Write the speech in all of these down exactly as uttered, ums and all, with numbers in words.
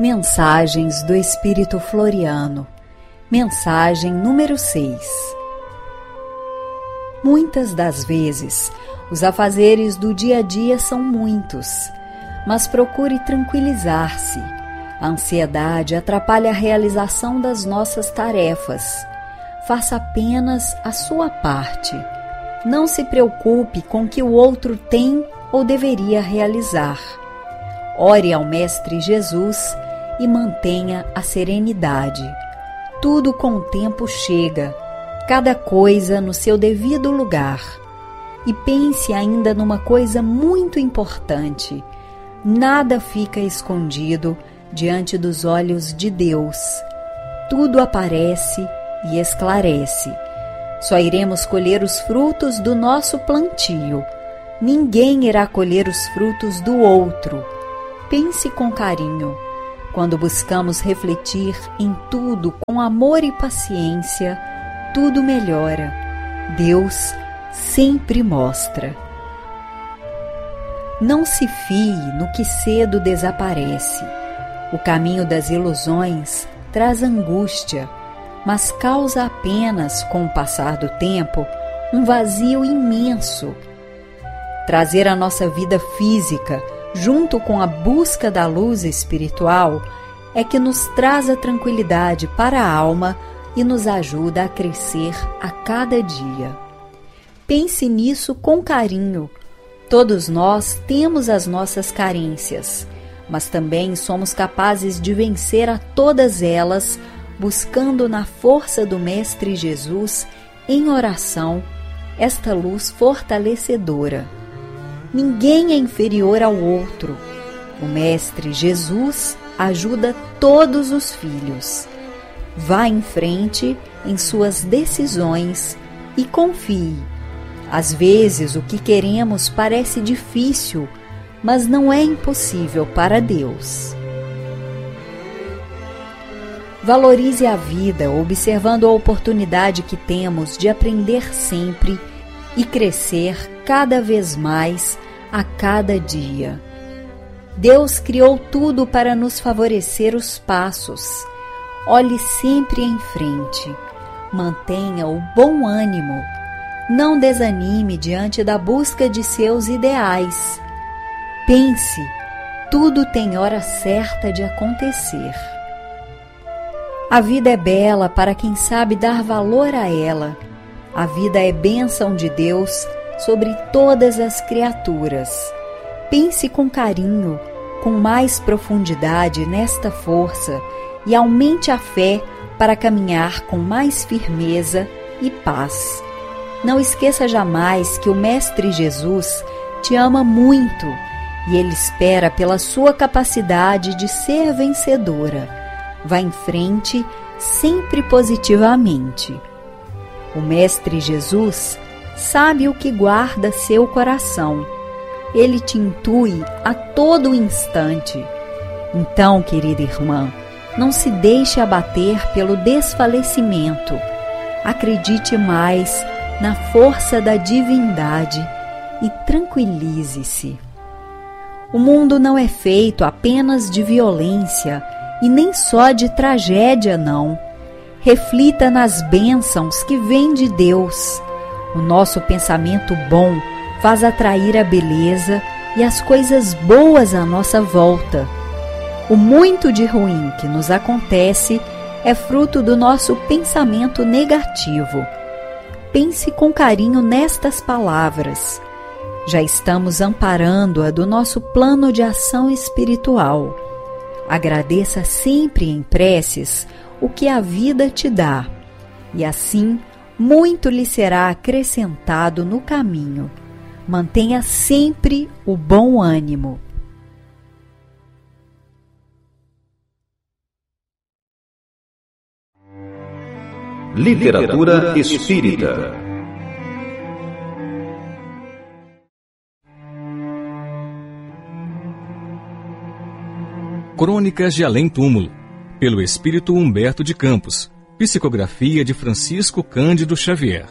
Mensagens do Espírito Floriano. Mensagem número seis. Muitas das vezes, os afazeres do dia a dia são muitos, mas procure tranquilizar-se. A ansiedade atrapalha a realização das nossas tarefas. Faça apenas a sua parte. Não se preocupe com o que o outro tem ou deveria realizar. Ore ao Mestre Jesus e mantenha a serenidade. Tudo com o tempo chega, cada coisa no seu devido lugar. E pense ainda numa coisa muito importante: nada fica escondido diante dos olhos de Deus. Tudo aparece e esclarece. Só iremos colher os frutos do nosso plantio. Ninguém irá colher os frutos do outro. Pense com carinho. Quando buscamos refletir em tudo com amor e paciência, tudo melhora. Deus sempre mostra. Não se fie no que cedo desaparece. O caminho das ilusões traz angústia, mas causa apenas, com o passar do tempo, um vazio imenso. Trazer a nossa vida física junto com a busca da luz espiritual é que nos traz a tranquilidade para a alma e nos ajuda a crescer a cada dia. Pense nisso com carinho. Todos nós temos as nossas carências, mas também somos capazes de vencer a todas elas, buscando na força do Mestre Jesus, em oração, esta luz fortalecedora. Ninguém é inferior ao outro. O Mestre Jesus ajuda todos os filhos. Vá em frente em suas decisões e confie. Às vezes o que queremos parece difícil, mas não é impossível para Deus. Valorize a vida, observando a oportunidade que temos de aprender sempre e crescer cada vez mais a cada dia. Deus criou tudo para nos favorecer os passos. Olhe sempre em frente. Mantenha o bom ânimo. Não desanime diante da busca de seus ideais. Pense, tudo tem hora certa de acontecer. A vida é bela para quem sabe dar valor a ela. A vida é bênção de Deus sobre todas as criaturas. Pense com carinho, com mais profundidade nesta força e aumente a fé para caminhar com mais firmeza e paz. Não esqueça jamais que o Mestre Jesus te ama muito e Ele espera pela sua capacidade de ser vencedora. Vá em frente sempre positivamente. O Mestre Jesus sabe o que guarda seu coração. Ele te intui a todo instante. Então, querida irmã, não se deixe abater pelo desfalecimento. Acredite mais na força da divindade e tranquilize-se. O mundo não é feito apenas de violência e nem só de tragédia, não. Reflita nas bênçãos que vêm de Deus. O nosso pensamento bom faz atrair a beleza e as coisas boas à nossa volta. O muito de ruim que nos acontece é fruto do nosso pensamento negativo. Pense com carinho nestas palavras. Já estamos amparando-a do nosso plano de ação espiritual. Agradeça sempre em preces o que a vida te dá, e assim muito lhe será acrescentado no caminho. Mantenha sempre o bom ânimo. Literatura Espírita. Crônicas de Além Túmulo, pelo Espírito Humberto de Campos, psicografia de Francisco Cândido Xavier.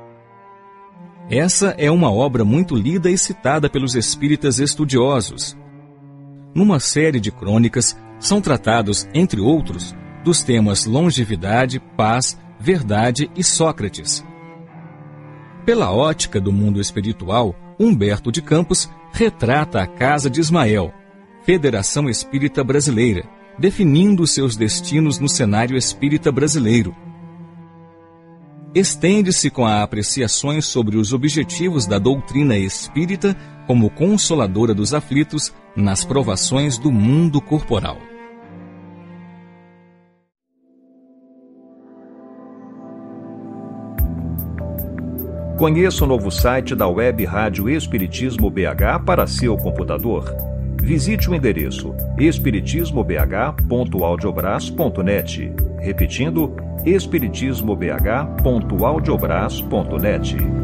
Essa é uma obra muito lida e citada pelos espíritas estudiosos. Numa série de crônicas, São tratados, entre outros, dos temas longevidade, paz, verdade e Sócrates. Pela ótica do mundo espiritual, Humberto de Campos retrata a Casa de Ismael, Federação Espírita Brasileira, definindo seus destinos no cenário espírita brasileiro. Estende-se com a apreciações sobre os objetivos da doutrina espírita como consoladora dos aflitos nas provações do mundo corporal. Conheça o novo site da Web Rádio Espiritismo B H para seu computador. Visite o endereço espiritismo b h ponto audiobras ponto net. Repetindo, espiritismo b h ponto audiobras ponto net.